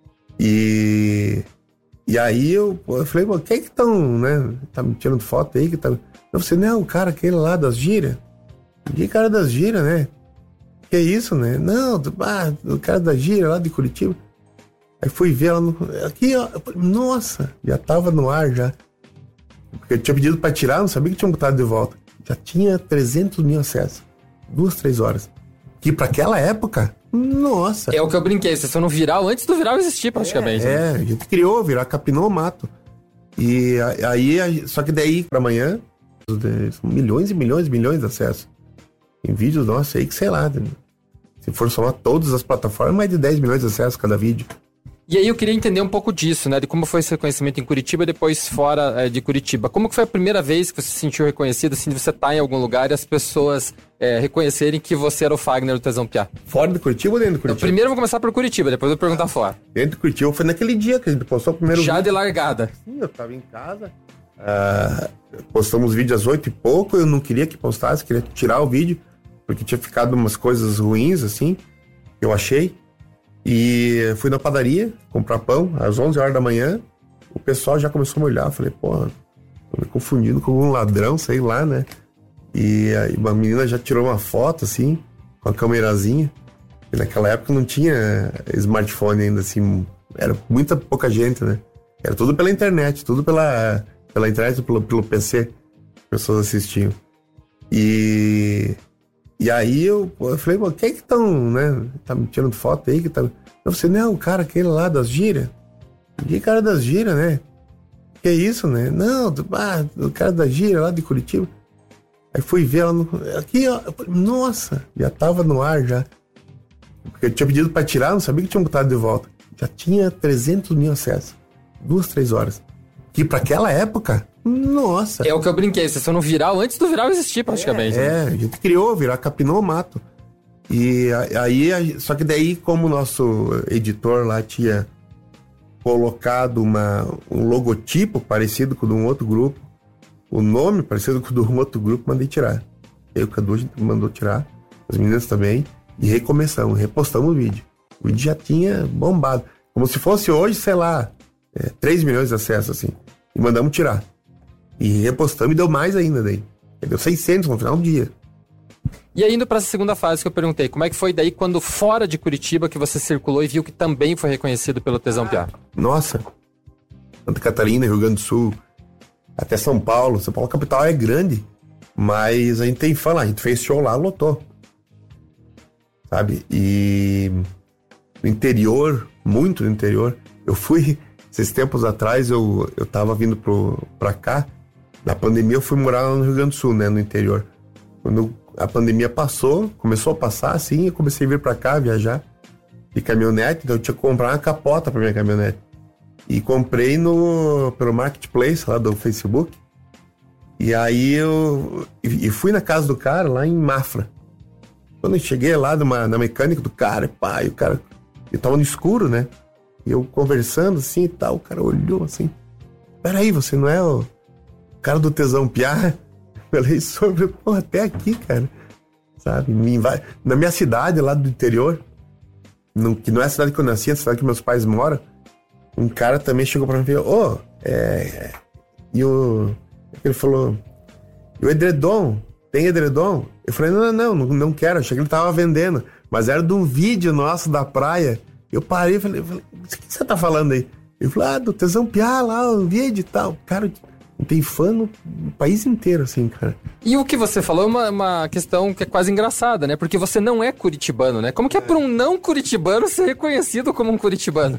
E aí eu falei, pô, quem é que estão, né? Tá me tirando foto aí? Eu falei, não, o cara, aquele lá das gírias. Que cara das gírias, né? Que isso, né? Não, o cara da gíria lá de Curitiba. Aí fui ver ela aqui, ó. Nossa, já tava no ar já. Porque eu tinha pedido pra tirar, não sabia que tinha botado de volta. Já tinha 300 mil acessos. 2-3 horas. Que pra aquela época, nossa. É o que eu brinquei, vocês estão no viral antes do viral existir praticamente. A gente criou o viral, capinou o mato. E aí, só que daí pra amanhã, milhões e milhões e milhões de acessos. Em vídeos, nossa, aí que sei lá. Se for somar todas as plataformas, mais de 10 milhões de acessos cada vídeo. E aí eu queria entender um pouco disso, né? De como foi esse reconhecimento em Curitiba e depois fora de Curitiba. Como que foi a primeira vez que você se sentiu reconhecido, assim, de você estar em algum lugar e as pessoas reconhecerem que você era o Fagner do Tesão Piá? Fora de Curitiba ou dentro de Curitiba? Primeiro eu vou começar por Curitiba, depois eu vou perguntar fora. Dentro de Curitiba foi naquele dia que a gente postou o primeiro vídeo. Já de largada. Sim, eu tava em casa. Postamos vídeo às 8 e pouco, eu não queria que postasse, queria tirar o vídeo, porque tinha ficado umas coisas ruins, assim, eu achei. E fui na padaria comprar pão, às 11 horas da manhã, o pessoal já começou a me olhar, eu falei, tô me confundindo com algum ladrão, sei lá, né? E aí uma menina já tirou uma foto, assim, com a câmerazinha. E naquela época não tinha smartphone ainda, assim, era muita pouca gente, né? Era tudo pela internet, tudo pela internet, pelo PC, pessoas assistiam. E aí eu falei, pô, quem é que estão, né? Tá me tirando foto aí? Eu falei, não, o cara aquele lá das gírias. Que cara das gírias, né? Que é isso, né? Não, o cara da gíria lá de Curitiba. Aí fui ver ela aqui, ó. Eu falei, nossa, já tava no ar já. Porque eu tinha pedido pra tirar, não sabia que tinha botado de volta. Já tinha 300 mil acessos. 2-3 horas. Que pra aquela época, nossa. É o que eu brinquei, vocês foram no viral antes do viral existir praticamente. A gente criou, capinou o mato. E aí, só que daí, como o nosso editor lá tinha colocado um logotipo parecido com o de um outro grupo, o nome parecido com o de um outro grupo, mandei tirar. Aí o Cadu mandou tirar, as meninas também, e recomeçamos, repostamos o vídeo. O vídeo já tinha bombado. Como se fosse hoje, sei lá, 3 milhões de acessos, assim. E mandamos tirar. E repostamos e deu mais ainda daí. Deu 600 no final do dia. E aí, indo para essa segunda fase que eu perguntei, como é que foi daí quando fora de Curitiba que você circulou e viu que também foi reconhecido pelo Tesão Piá? Nossa, Santa Catarina, Rio Grande do Sul, até São Paulo. São Paulo capital é grande, mas a gente tem fã lá, a gente fez show lá, lotou. Sabe? E no interior, muito no interior, eu fui, esses tempos atrás, eu tava vindo pra cá, na pandemia eu fui morar lá no Rio Grande do Sul, né, no interior. Quando a pandemia passou, começou a passar assim, eu comecei a vir pra cá, viajar de caminhonete, então eu tinha que comprar uma capota pra minha caminhonete. E comprei pelo Marketplace lá do Facebook. E aí eu fui na casa do cara lá em Mafra. Quando eu cheguei lá na mecânica do cara, pá, e o cara, eu tava no escuro, né? E eu conversando assim e tal, o cara olhou assim, peraí, você não é o cara do Tesão Piá? Falei sobre, pô, até aqui, cara, sabe? Na minha cidade, lá do interior, que não é a cidade que eu nasci, é a cidade que meus pais moram, um cara também chegou pra mim e falou, ele falou, e o edredom, tem edredom? Eu falei, não quero, achei que ele tava vendendo, mas era de um vídeo nosso da praia. Eu parei e falei, o que você tá falando aí? Ele falou, do Tesão Piá lá, o vídeo e tal. Cara, tem fã no país inteiro, assim, cara. E o que você falou é uma questão que é quase engraçada, né? Porque você não é curitibano, né? Como que é para um não curitibano ser reconhecido como um curitibano?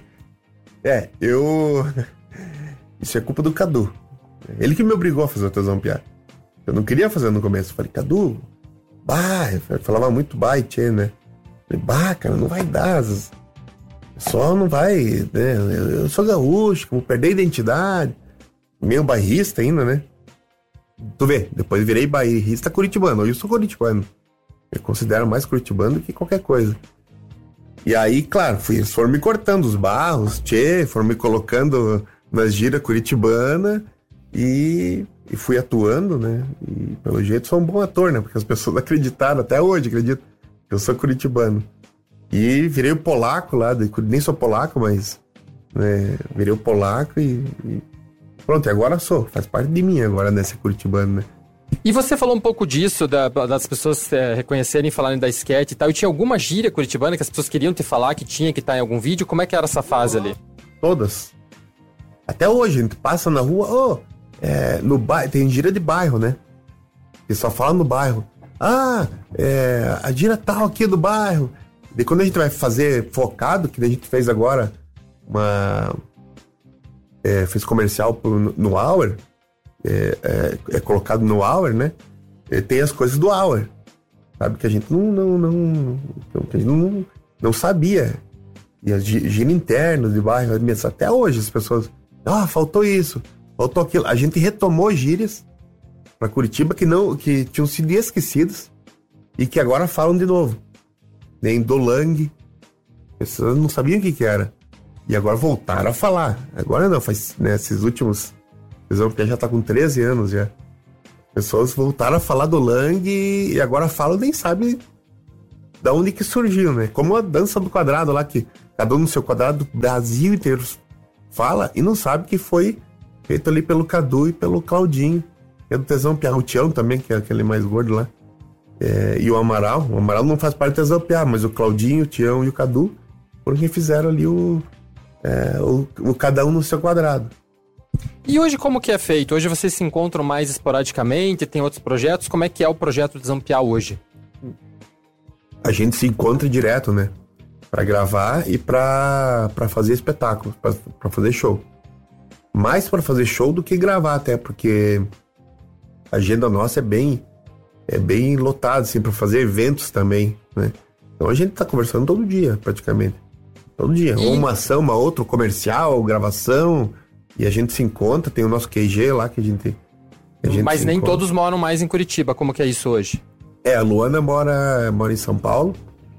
Isso é culpa do Cadu. Ele que me obrigou a fazer o Tesão Piá. Eu não queria fazer no começo. Eu falei, Cadu, eu falava muito tchê, né? Eu falei, cara, não vai dar. Só não vai, né? Eu sou gaúcho, vou perder a identidade. Meio bairrista ainda, né? Tu vê, depois virei bairrista curitibano. Hoje eu sou curitibano. Eu considero mais curitibano do que qualquer coisa. E aí, claro, eles foram me cortando os barros, foram me colocando nas giras curitibanas e fui atuando, né? E pelo jeito sou um bom ator, né? Porque as pessoas acreditaram, até hoje acreditam que eu sou curitibano. E virei o polaco lá, nem sou polaco, mas né, virei o polaco e pronto, e agora faz parte de mim agora, né, ser curitibano, né? E você falou um pouco disso, das pessoas reconhecerem e falarem da esquete e tal, e tinha alguma gíria curitibana que as pessoas queriam te falar, que tinha que estar em algum vídeo? Como é que era essa fase ali? Todas. Até hoje, a gente passa na rua, no bairro, tem gíria de bairro, né? Que só fala no bairro. A gíria tal aqui do bairro. E quando a gente vai fazer focado, que a gente fez agora, fez comercial no Hour, é colocado no Hour, né? Tem as coisas do Hour, sabe? Que a gente não sabia. E as gírias internas de bairro, até hoje as pessoas, faltou isso, faltou aquilo. A gente retomou gírias para Curitiba que tinham sido esquecidas e que agora falam de novo. Nem Dolang, as pessoas não sabiam o que era. E agora voltaram a falar. Agora não, faz, né, esses últimos tesão piá já tá com 13 anos já. Pessoas voltaram a falar do Lang e agora falam, nem sabem da onde que surgiu, né? Como a dança do quadrado lá, que cada um no seu quadrado, do Brasil inteiro fala e não sabe que foi feito ali pelo Cadu e pelo Claudinho, que é do Tesão Piá. O Tião também, que é aquele mais gordo lá. E o Amaral não faz parte do Tesão Piá, mas o Claudinho, o Tião e o Cadu foram quem fizeram ali o cada um no seu quadrado. E hoje como que é feito? Hoje vocês se encontram mais esporadicamente, tem outros projetos? Como é que é o projeto de Zampiá hoje? A gente se encontra direto, né? Pra gravar e pra fazer espetáculo, pra fazer show. Mais pra fazer show do que gravar até, porque a agenda nossa é bem lotada, assim, pra fazer eventos também, né? Então a gente tá conversando todo dia, praticamente. Todo dia. Ou uma ação, uma outra, comercial, gravação... E a gente se encontra, tem o nosso QG lá que a gente Mas nem todos moram mais em Curitiba, como que é isso hoje? A Luana mora em São Paulo.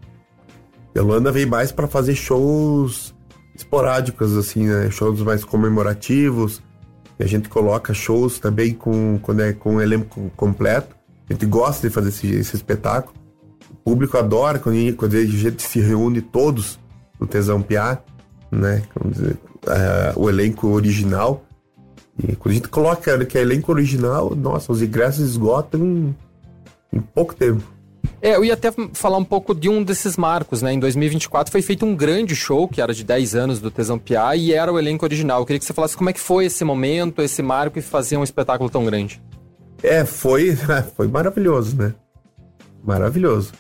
E a Luana veio mais para fazer shows esporádicos, assim, né? Shows mais comemorativos. E a gente coloca shows também quando é com o elenco completo. A gente gosta de fazer esse espetáculo. O público adora quando a gente se reúne todos do Tesão Piá, né? Vamos dizer, o elenco original. E quando a gente coloca que é elenco original, nossa, os ingressos esgotam em pouco tempo. Eu ia até falar um pouco de um desses marcos, né? Em 2024 foi feito um grande show, que era de 10 anos do Tesão Piá, e era o elenco original. Eu queria que você falasse como é que foi esse momento, esse marco, e fazer um espetáculo tão grande. Foi maravilhoso, né? Maravilhoso.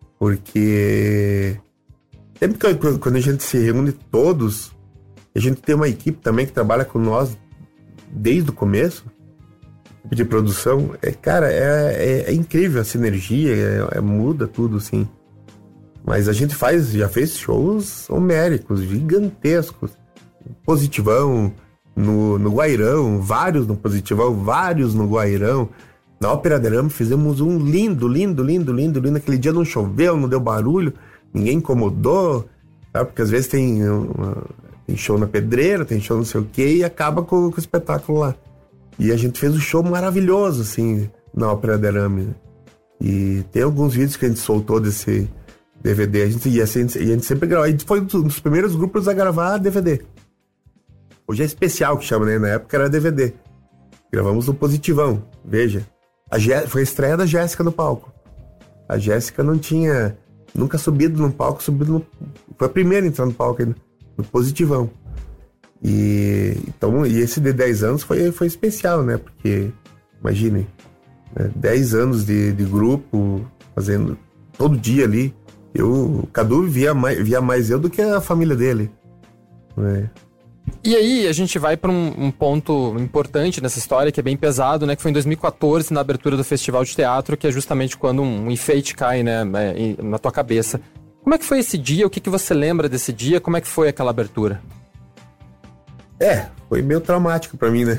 Porque sempre que quando a gente se reúne todos, a gente tem uma equipe também que trabalha com nós desde o começo, de produção. Cara, é incrível a sinergia, muda tudo, assim. Mas a gente já fez shows homéricos, gigantescos. Positivão, no Guairão, vários no Positivão, vários no Guairão. Na Ópera de Arame fizemos um lindo. Aquele dia não choveu, não deu barulho, ninguém incomodou, sabe? Porque às vezes tem show na Pedreira, tem show não sei o quê, e acaba com o espetáculo lá. E a gente fez um show maravilhoso, assim, na Ópera de Arame. E tem alguns vídeos que a gente soltou desse DVD. A gente sempre gravou. A gente foi um dos primeiros grupos a gravar DVD. Hoje é especial que chama, né? Na época era DVD. Gravamos no Positivão, veja. Foi a estreia da Jéssica no palco. A Jéssica não tinha nunca subido no palco, foi a primeira a entrar no palco ainda. No Positivão. E esse de 10 anos foi especial, né? Porque, imaginem, né? 10 anos de grupo, fazendo todo dia ali. O Cadu via mais eu do que a família dele, né? E aí a gente vai para um ponto importante nessa história, que é bem pesado, né? Que foi em 2014, na abertura do Festival de Teatro, que é justamente quando um enfeite cai, né, na tua cabeça. Como é que foi esse dia? O que você lembra desse dia? Como é que foi aquela abertura? Foi meio traumático pra mim, né?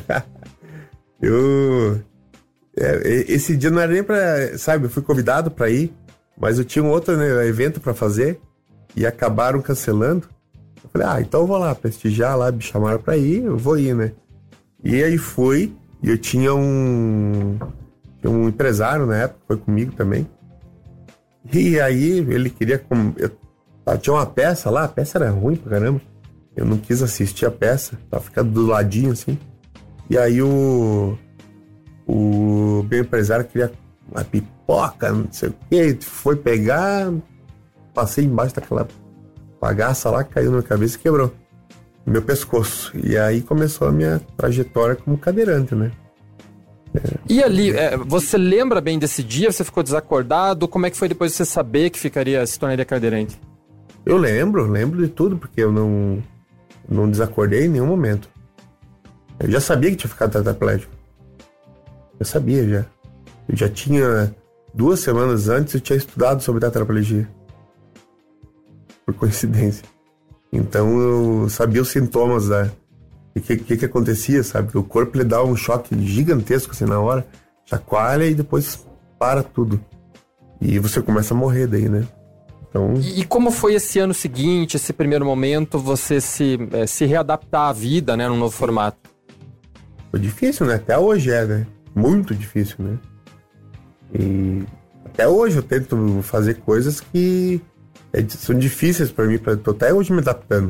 Esse dia não era nem pra... Sabe, eu fui convidado pra ir, mas eu tinha um outro, né, evento pra fazer e acabaram cancelando. Eu falei, então eu vou lá prestigiar lá, me chamaram pra ir, eu vou ir, né? E aí fui, e eu tinha um empresário na época, foi comigo também. E aí ele queria... tinha uma peça lá, a peça era ruim pra caramba. Eu não quis assistir a peça, tava ficando do ladinho assim. E aí o meu empresário queria uma pipoca, não sei o que, foi pegar, passei embaixo daquela bagaça lá, caiu na minha cabeça e quebrou meu pescoço. E aí começou a minha trajetória como cadeirante, né? E ali, você lembra bem desse dia? Você ficou desacordado? Como é que foi depois de você saber que se tornaria cadeirante? Eu lembro de tudo, porque eu não desacordei em nenhum momento. Eu já sabia que tinha ficado tetraplégico. Eu sabia já. Eu já tinha 2 semanas antes, eu tinha estudado sobre tetraplegia. Por coincidência. Então eu sabia os sintomas o que acontecia, sabe? O corpo ele dá um choque gigantesco assim na hora, chacoalha e depois para tudo. E você começa a morrer daí, né? Então... E como foi esse ano seguinte, esse primeiro momento, você se readaptar à vida, né, num novo formato? Foi difícil, né? Até hoje né? Muito difícil, né? E até hoje eu tento fazer coisas que são difíceis para mim, tô até hoje me adaptando.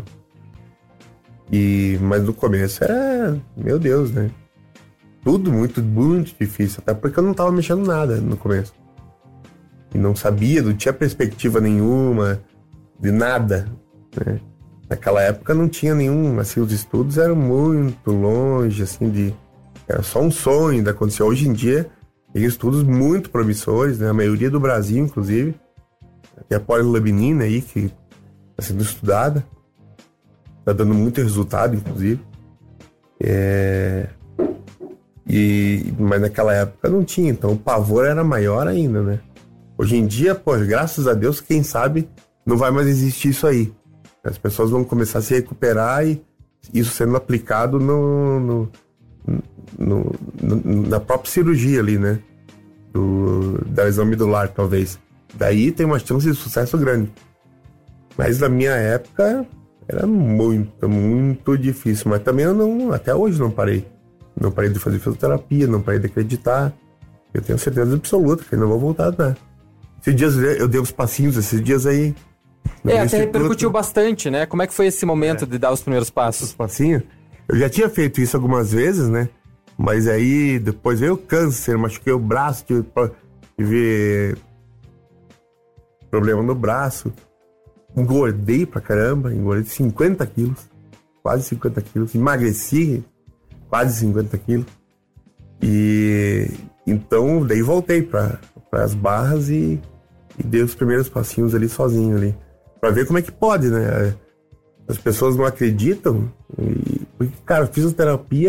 Mas no começo era, meu Deus, né? Tudo muito, muito difícil, até porque eu não tava mexendo nada no começo. E não sabia, não tinha perspectiva nenhuma, de nada, né? Naquela época não tinha nenhum, assim, os estudos eram muito longe, assim, era só um sonho de acontecer. Hoje em dia, tem estudos muito promissores, né? A maioria do Brasil, inclusive. Tem a polilabinina aí, que está sendo estudada. Está dando muito resultado, inclusive. Mas naquela época não tinha, então o pavor era maior ainda, né? Hoje em dia, pô, graças a Deus, quem sabe, não vai mais existir isso aí. As pessoas vão começar a se recuperar e isso sendo aplicado na própria cirurgia ali, né? Da lesão medular, talvez. Daí tem uma chance de sucesso grande. Mas na minha época era muito, muito difícil. Mas também até hoje não parei. Não parei de fazer fisioterapia, não parei de acreditar. Eu tenho certeza absoluta que eu não vou voltar, né? Esses dias eu dei uns passinhos, esses dias aí. Até repercutiu bastante, né? Como é que foi esse momento de dar os primeiros passos? Os passinhos? Eu já tinha feito isso algumas vezes, né? Mas aí depois veio o câncer, machuquei o braço, tive problema no braço. Engordei pra caramba, engordei 50 quilos, quase 50 quilos. Emagreci quase 50 quilos. E então daí voltei para as barras e dei os primeiros passinhos ali sozinho ali. Pra ver como é que pode, né? As pessoas não acreditam. Porque, cara, fisioterapia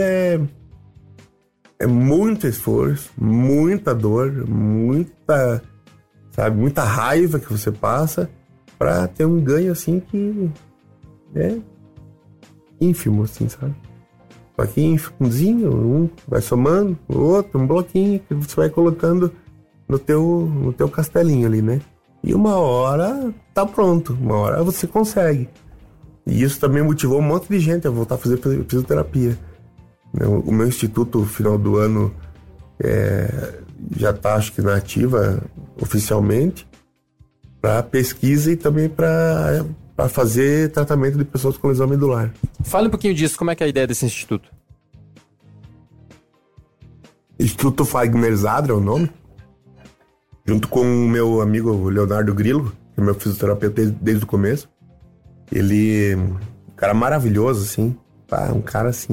é muito esforço, muita dor, muita raiva que você passa pra ter um ganho assim que é ínfimo, assim, sabe? Só que ínfimozinho, um vai somando, o outro, um bloquinho que você vai colocando no teu castelinho ali, né? E uma hora tá pronto, uma hora você consegue. E isso também motivou um monte de gente a voltar a fazer fisioterapia. O meu instituto, no final do ano, já tá, acho que, na ativa oficialmente, para pesquisa e também para fazer tratamento de pessoas com lesão medular. Fale um pouquinho disso, como é que é a ideia desse instituto? Instituto Fagner Zadra é o nome. Junto com o meu amigo Leonardo Grillo, que é meu fisioterapeuta desde o começo. Ele é um cara maravilhoso, assim. Um cara, assim,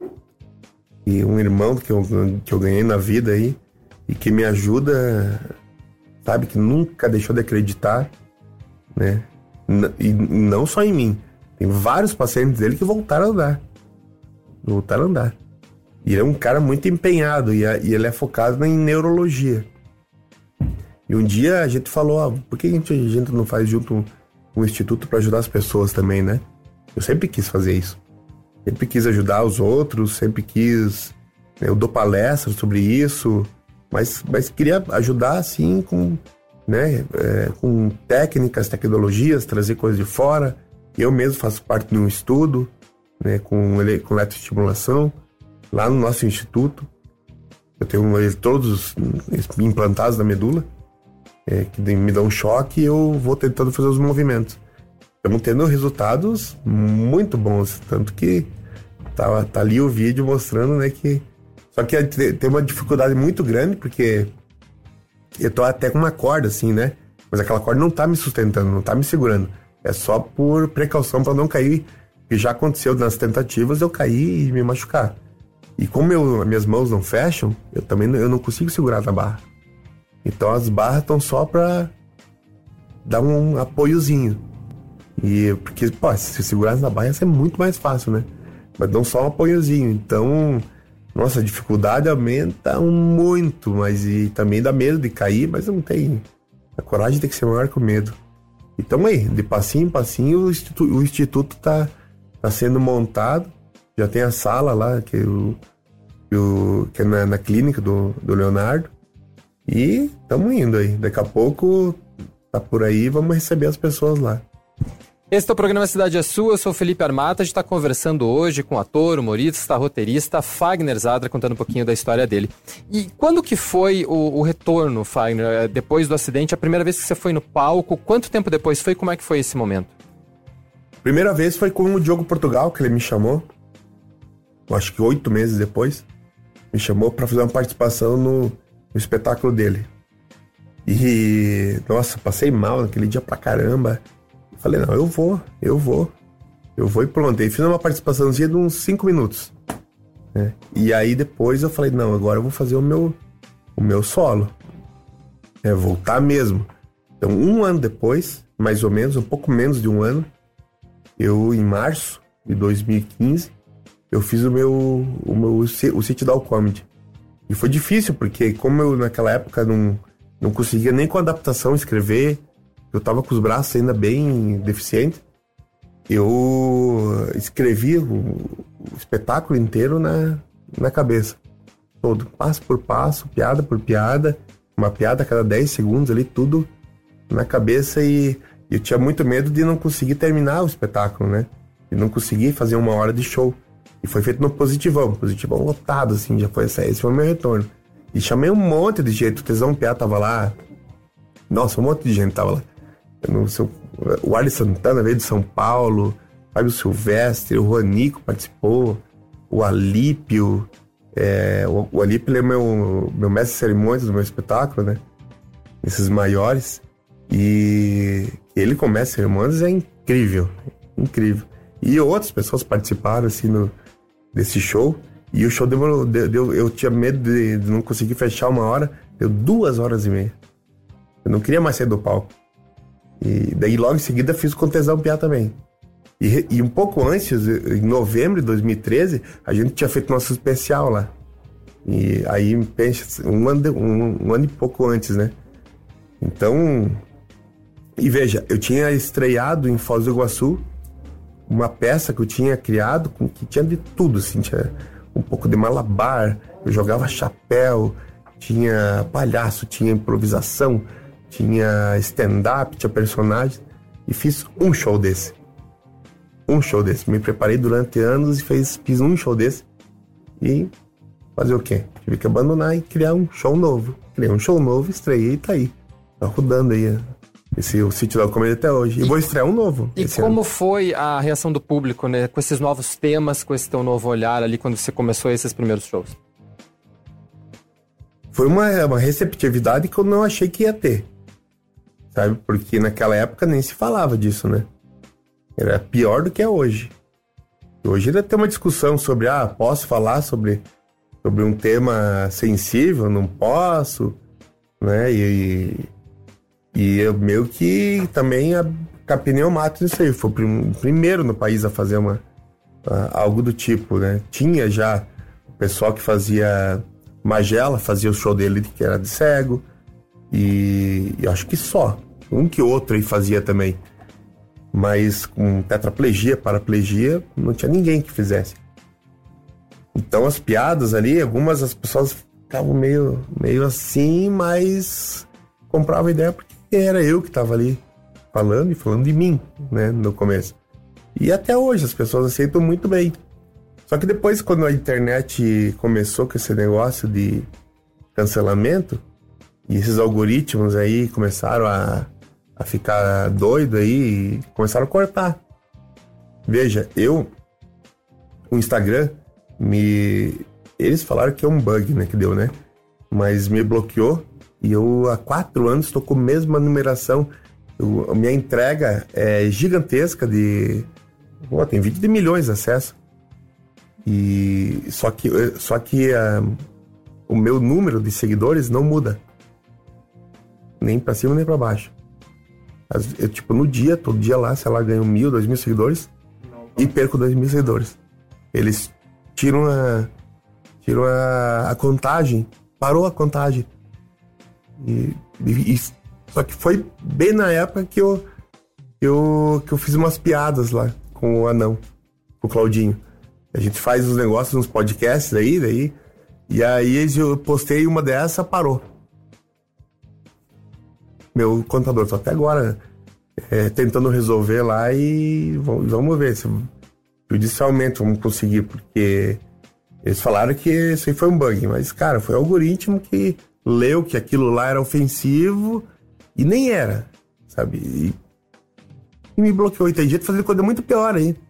que um irmão que eu ganhei na vida aí. E que me ajuda, sabe? Que nunca deixou de acreditar, né? E não só em mim. Tem vários pacientes dele que voltaram a andar. E ele é um cara muito empenhado. E ele é focado em neurologia. E um dia a gente falou, por que a gente não faz junto um instituto para ajudar as pessoas também, né? Eu sempre quis fazer isso. Sempre quis ajudar os outros, sempre quis... Eu dou palestras sobre isso, mas queria ajudar, assim, com técnicas, tecnologias, trazer coisas de fora. Eu mesmo faço parte de um estudo, né, com eletroestimulação, lá no nosso instituto. Eu tenho eletrodos implantados na medula, que me dão um choque e eu vou tentando fazer os movimentos. Estamos tendo resultados muito bons, tanto que tá ali o vídeo mostrando, né, que... Só que tem uma dificuldade muito grande, porque eu tô até com uma corda, assim, né, mas aquela corda não tá me sustentando, não tá me segurando. É só por precaução para não cair, que já aconteceu nas tentativas eu cair e me machucar. E como minhas mãos não fecham, eu não consigo segurar na barra. Então as barras estão só para dar um apoiozinho. Porque, se segurasse na barra ia ser muito mais fácil, né? Mas dão só um apoiozinho. Então, nossa, a dificuldade aumenta muito, e também dá medo de cair, mas não tem. A coragem tem que ser maior que o medo. Então aí, de passinho em passinho, o instituto tá sendo montado. Já tem a sala lá, que é na clínica do Leonardo. E estamos indo aí. Daqui a pouco tá por aí, vamos receber as pessoas lá. Este é o programa Cidade é Sua, eu sou o Felipe Armata, a gente está conversando hoje com o ator, humorista, roteirista Fagner Zadra, contando um pouquinho da história dele. E quando que foi o retorno, Fagner, depois do acidente, a primeira vez que você foi no palco, quanto tempo depois foi, como é que foi esse momento? Primeira vez foi com o Diogo Portugal, que ele me chamou, acho que 8 meses depois, me chamou para fazer uma participação no espetáculo dele. E, nossa, passei mal naquele dia pra caramba. Falei, não, eu vou e pronto. E fiz uma participaçãozinha de uns 5 minutos. Né? E aí depois eu falei, não, agora eu vou fazer o meu solo. Voltar mesmo. Então, 1 ano depois, mais ou menos, um pouco menos de 1 ano, eu, em março de 2015, eu fiz o Sit Down Comedy. E foi difícil, porque como eu naquela época não conseguia nem com a adaptação escrever, eu tava com os braços ainda bem deficientes, eu escrevi o espetáculo inteiro na cabeça. Todo, passo por passo, piada por piada, uma piada a cada 10 segundos ali, tudo na cabeça, e eu tinha muito medo de não conseguir terminar o espetáculo, né? De não conseguir fazer 1 hora de show. E foi feito no Positivão lotado, assim, já foi esse foi o meu retorno. E chamei um monte de gente, o Tesão Piá tava lá, nossa, um monte de gente tava lá. O Arlen Santana veio de São Paulo, Fábio Silvestre, o Juanico participou, o Alípio, o Alípio ele é meu mestre de cerimônias do meu espetáculo, né? Esses maiores. E ele com mestre de cerimônias é incrível. E outras pessoas participaram, assim, desse show. E o show eu tinha medo de não conseguir fechar 1 hora, deu 2 horas e meia. Eu não queria mais sair do palco. E daí logo em seguida fiz com o Tesão Piá também. E um pouco antes, em novembro de 2013, a gente tinha feito nosso especial lá. E aí, pensa, um ano e pouco antes, né? Então, e veja, eu tinha estreado em Foz do Iguaçu uma peça que eu tinha criado, que tinha de tudo, assim, tinha um pouco de malabar, eu jogava chapéu, tinha palhaço, tinha improvisação, tinha stand-up, tinha personagem, e fiz um show desse. Me preparei durante anos e fiz um show desse. E fazer o quê? Tive que abandonar e criar um show novo. Criei um show novo, estreiei e tá aí. Tá rodando aí o Sit Down Comedy até hoje. E vou estrear um novo. E como foi a reação do público, né? Com esses novos temas, com esse teu novo olhar ali, quando você começou esses primeiros shows? Foi uma receptividade que eu não achei que ia ter. Sabe? Porque naquela época nem se falava disso, né? Era pior do que é hoje. Hoje ainda tem uma discussão sobre, posso falar sobre um tema sensível? Não posso, né? E eu meio que também a capinei o mato nisso aí. Foi o primeiro no país a fazer algo do tipo, né? Tinha já o pessoal que fazia Magela, fazia o show dele que era de cego. E acho que só. Um que outro aí fazia também. Mas com tetraplegia, paraplegia, não tinha ninguém que fizesse. Então as piadas ali, algumas as pessoas ficavam meio assim, mas compravam a ideia porque era eu que estava ali falando de mim, né, no começo. E até hoje as pessoas aceitam muito bem. Só que depois, quando a internet começou com esse negócio de cancelamento, e esses algoritmos aí começaram a ficar doido aí e começaram a cortar. Veja, o Instagram eles falaram que é um bug, né, que deu, né? Mas me bloqueou e eu há 4 anos estou com a mesma numeração. A minha entrega é gigantesca tem vídeo de milhões de acessos. E só que o meu número de seguidores não muda. Nem pra cima, nem pra baixo. Eu, todo dia lá, sei lá, ganho 1.000, 2.000 seguidores e perco 2.000 seguidores. Eles tiram a contagem, parou a contagem. Só que foi bem na época que eu fiz umas piadas lá com o Anão, com o Claudinho. A gente faz os negócios nos podcasts daí, e aí eu postei uma dessa, parou. Meu contador, só até agora tentando resolver lá e vamos ver se judicialmente vamos conseguir, porque eles falaram que isso aí foi um bug, mas, cara, foi o algoritmo que leu que aquilo lá era ofensivo e nem era, sabe? E me bloqueou. E tem jeito de fazer coisa muito pior aí.